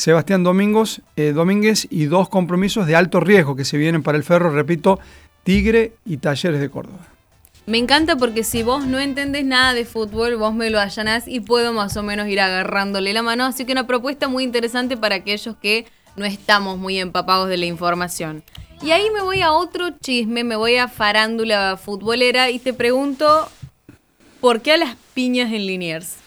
Sebastián Domínguez y 2 compromisos de alto riesgo que se vienen para el Ferro, repito, Tigre y Talleres de Córdoba. Me encanta porque si vos no entendés nada de fútbol, vos me lo allanás y puedo más o menos ir agarrándole la mano. Así que una propuesta muy interesante para aquellos que no estamos muy empapados de la información. Y ahí me voy a otro chisme, me voy a farándula futbolera y te pregunto, ¿por qué a las piñas en Liniers?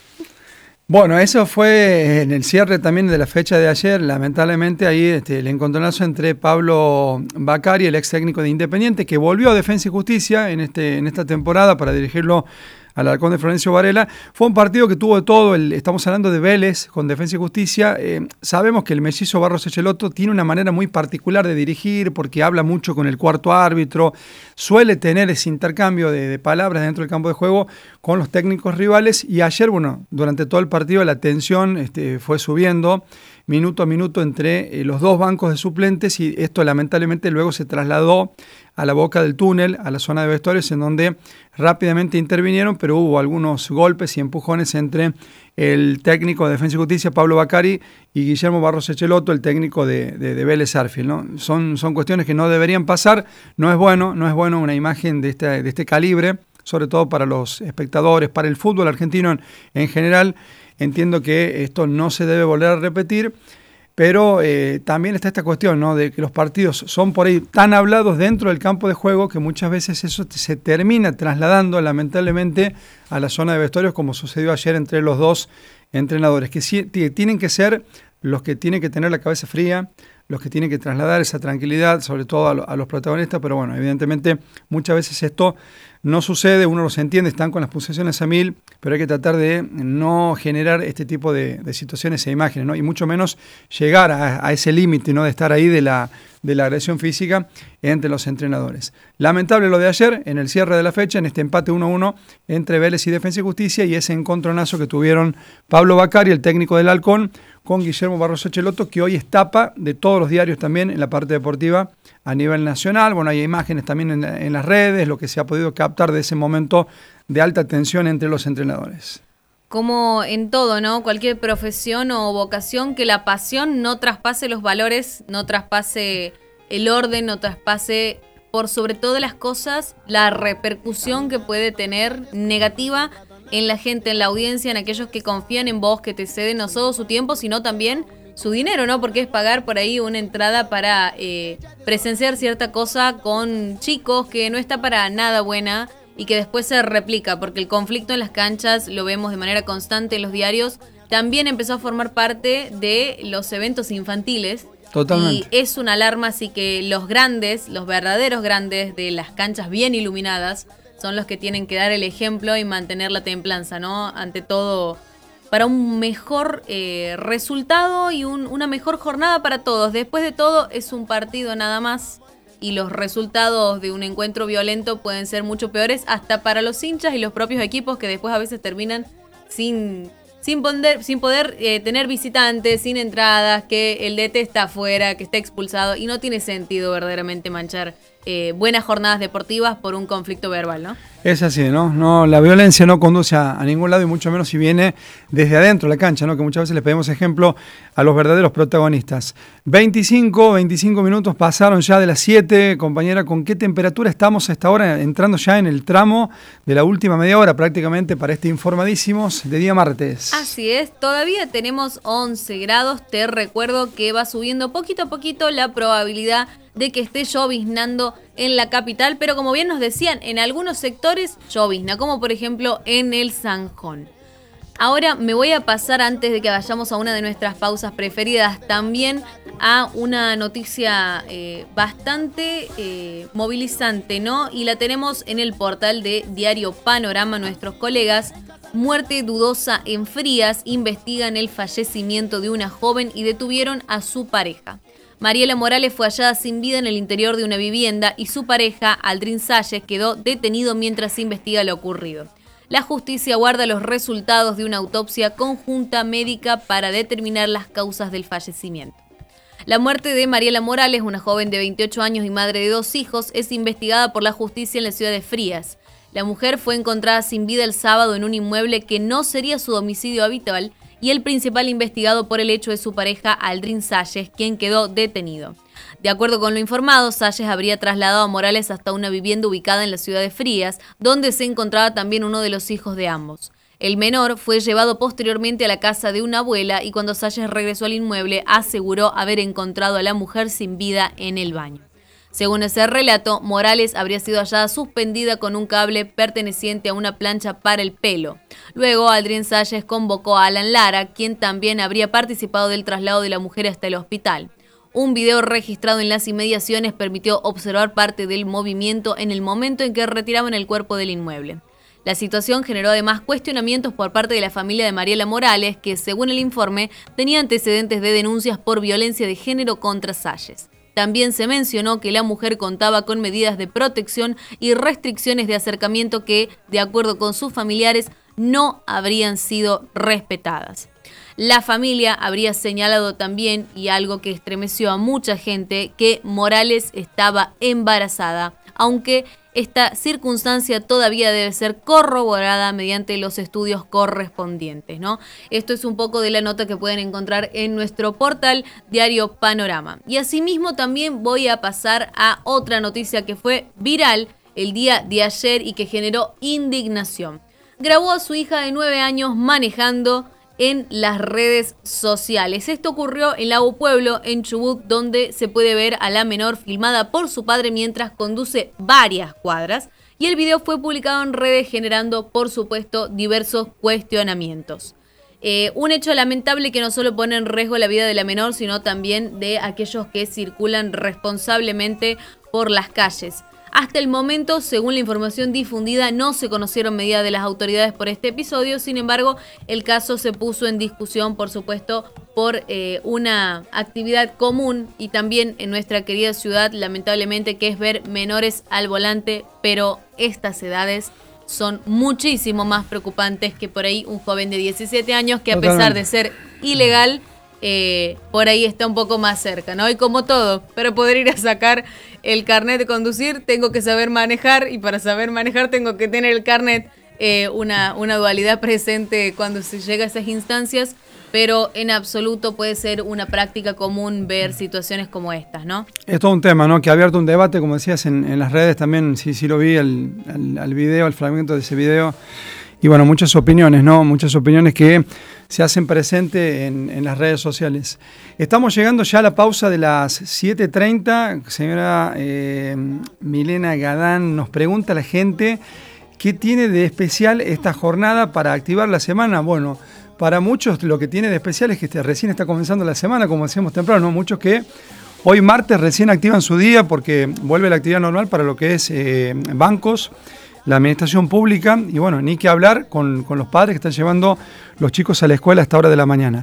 Bueno, eso fue en el cierre también de la fecha de ayer. Lamentablemente ahí el encontronazo entre Pablo Bacari, el ex técnico de Independiente, que volvió a Defensa y Justicia en esta temporada para dirigirlo al Halcón de Florencio Varela. Fue un partido que tuvo de todo. Estamos hablando de Vélez con Defensa y Justicia. Sabemos que el mellizo Barros Echeloto tiene una manera muy particular de dirigir porque habla mucho con el cuarto árbitro, suele tener ese intercambio de palabras dentro del campo de juego con los técnicos rivales, y ayer, bueno, durante todo el partido la tensión fue subiendo minuto a minuto entre los 2 bancos de suplentes, y esto lamentablemente luego se trasladó a la boca del túnel, a la zona de vestuarios, en donde rápidamente intervinieron, pero hubo algunos golpes y empujones entre el técnico de Defensa y Justicia, Pablo Bacari, y Guillermo Barros Echeloto, el técnico de Vélez Sarsfield, ¿no? Son cuestiones que no deberían pasar. No es bueno una imagen de este calibre, sobre todo para los espectadores, para el fútbol argentino en general. Entiendo que esto no se debe volver a repetir, pero también está esta cuestión, ¿no?, de que los partidos son por ahí tan hablados dentro del campo de juego que muchas veces eso se termina trasladando lamentablemente a la zona de vestuarios, como sucedió ayer entre los 2 entrenadores, que sí, tienen que ser los que tienen que tener la cabeza fría, los que tienen que trasladar esa tranquilidad, sobre todo a los protagonistas, pero bueno, evidentemente muchas veces esto no sucede, uno los entiende, están con las pulsaciones a 1000, pero hay que tratar de no generar este tipo de situaciones e imágenes, ¿no? Y mucho menos llegar a ese límite, ¿no?, de estar ahí de la agresión física entre los entrenadores. Lamentable lo de ayer, en el cierre de la fecha, en este empate 1-1 entre Vélez y Defensa y Justicia, y ese encontronazo que tuvieron Pablo Bacari, el técnico del Halcón, con Guillermo Barros Echeloto, que hoy es tapa de todos los diarios también en la parte deportiva a nivel nacional. Bueno, hay imágenes también en las redes, lo que se ha podido captar de ese momento de alta tensión entre los entrenadores. Como en todo, ¿no? Cualquier profesión o vocación, que la pasión no traspase los valores, no traspase el orden, no traspase, por sobre todas las cosas, la repercusión que puede tener negativa en la gente, en la audiencia, en aquellos que confían en vos, que te ceden no solo su tiempo, sino también su dinero, ¿no? Porque es pagar por ahí una entrada para presenciar cierta cosa con chicos que no está para nada buena y que después se replica, porque el conflicto en las canchas lo vemos de manera constante en los diarios. También empezó a formar parte de los eventos infantiles. Totalmente. Y es una alarma, así que los grandes, los verdaderos grandes de las canchas bien iluminadas, son los que tienen que dar el ejemplo y mantener la templanza, ¿no? Ante todo, para un mejor resultado y una mejor jornada para todos. Después de todo, es un partido nada más, y los resultados de un encuentro violento pueden ser mucho peores hasta para los hinchas y los propios equipos, que después a veces terminan sin poder tener visitantes, sin entradas, que el DT está afuera, que está expulsado, y no tiene sentido verdaderamente manchar buenas jornadas deportivas por un conflicto verbal, ¿no? Es así, ¿no? No, la violencia no conduce a ningún lado, y mucho menos si viene desde adentro de la cancha, ¿no? Que muchas veces le pedimos ejemplo a los verdaderos protagonistas. 25 minutos pasaron ya de las 7, compañera. ¿Con qué temperatura estamos a esta hora, entrando ya en el tramo de la última media hora prácticamente para este Informadísimos de día martes? Así es, todavía tenemos 11 grados. Te recuerdo que va subiendo poquito a poquito la probabilidad de que esté lloviznando en la capital, pero como bien nos decían, en algunos sectores llovizna, como por ejemplo en el Zanjón. Ahora me voy a pasar, antes de que vayamos a una de nuestras pausas preferidas, también a una noticia bastante movilizante, ¿no? Y la tenemos en el portal de Diario Panorama. Nuestros colegas, muerte dudosa en Frías, investigan el fallecimiento de una joven y detuvieron a su pareja. Mariela Morales fue hallada sin vida en el interior de una vivienda y su pareja, Aldrin Salles, quedó detenido mientras se investiga lo ocurrido. La justicia aguarda los resultados de una autopsia conjunta médica para determinar las causas del fallecimiento. La muerte de Mariela Morales, una joven de 28 años y madre de 2 hijos, es investigada por la justicia en la ciudad de Frías. La mujer fue encontrada sin vida el sábado en un inmueble que no sería su domicilio habitual y el principal investigado por el hecho es su pareja Aldrin Salles, quien quedó detenido. De acuerdo con lo informado, Salles habría trasladado a Morales hasta una vivienda ubicada en la ciudad de Frías, donde se encontraba también uno de los hijos de ambos. El menor fue llevado posteriormente a la casa de una abuela y cuando Salles regresó al inmueble aseguró haber encontrado a la mujer sin vida en el baño. Según ese relato, Morales habría sido hallada suspendida con un cable perteneciente a una plancha para el pelo. Luego, Aldrin Salles convocó a Alan Lara, quien también habría participado del traslado de la mujer hasta el hospital. Un video registrado en las inmediaciones permitió observar parte del movimiento en el momento en que retiraban el cuerpo del inmueble. La situación generó además cuestionamientos por parte de la familia de Mariela Morales, que, según el informe, tenía antecedentes de denuncias por violencia de género contra Salles. También se mencionó que la mujer contaba con medidas de protección y restricciones de acercamiento que, de acuerdo con sus familiares, no habrían sido respetadas. La familia habría señalado también, y algo que estremeció a mucha gente, que Morales estaba embarazada, aunque esta circunstancia todavía debe ser corroborada mediante los estudios correspondientes, ¿no? Esto es un poco de la nota que pueden encontrar en nuestro portal Diario Panorama. Y asimismo también voy a pasar a otra noticia que fue viral el día de ayer y que generó indignación. Grabó a su hija de 9 años manejando en las redes sociales. Esto ocurrió en Lago Pueblo, en Chubut, donde se puede ver a la menor filmada por su padre mientras conduce varias cuadras, y el video fue publicado en redes generando, por supuesto, diversos cuestionamientos. Un hecho lamentable que no solo pone en riesgo la vida de la menor, sino también de aquellos que circulan responsablemente por las calles. Hasta el momento, según la información difundida, no se conocieron medidas de las autoridades por este episodio. Sin embargo, el caso se puso en discusión, por supuesto, por una actividad común y también en nuestra querida ciudad, lamentablemente, que es ver menores al volante, pero estas edades son muchísimo más preocupantes que por ahí un joven de 17 años que, a pesar de ser ilegal, por ahí está un poco más cerca, ¿no? Y como todo, para poder ir a sacar el carnet de conducir tengo que saber manejar, y para saber manejar tengo que tener el carnet, una dualidad presente cuando se llega a esas instancias, pero en absoluto puede ser una práctica común ver situaciones como estas, ¿no? Es todo un tema, ¿no? Que ha abierto un debate, como decías, en las redes también, sí lo vi, el video, el fragmento de ese video. Y bueno, muchas opiniones, ¿no? Muchas opiniones que se hacen presente en las redes sociales. Estamos llegando ya a la pausa de las 7:30. Señora Milena Gadán, nos pregunta la gente qué tiene de especial esta jornada para activar la semana. Bueno, para muchos lo que tiene de especial es que recién está comenzando la semana, como decíamos temprano, ¿no? Muchos que hoy martes recién activan su día porque vuelve la actividad normal para lo que es bancos, la administración pública, y bueno, ni que hablar con los padres que están llevando los chicos a la escuela a esta hora de la mañana.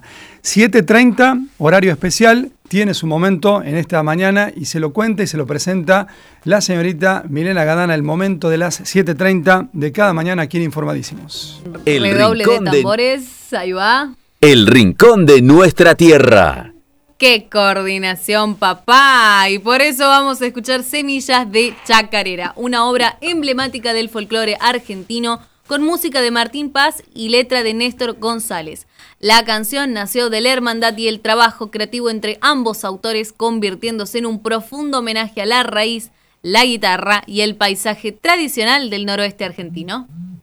7:30, horario especial, tiene su momento en esta mañana y se lo cuenta y se lo presenta la señorita Milena Gadán, el momento de las 7:30 de cada mañana aquí en Informadísimos. El redoble de tambores, ahí va. El rincón de nuestra tierra. ¡Qué coordinación, papá! Y por eso vamos a escuchar Semillas de Chacarera, una obra emblemática del folclore argentino con música de Martín Paz y letra de Néstor González. La canción nació de la hermandad y el trabajo creativo entre ambos autores, convirtiéndose en un profundo homenaje a la raíz, la guitarra y el paisaje tradicional del noroeste argentino.